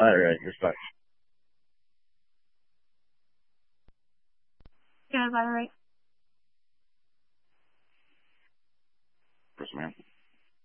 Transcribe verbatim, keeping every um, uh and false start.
All right, respect. Yeah, is that all right? Yes, ma'am.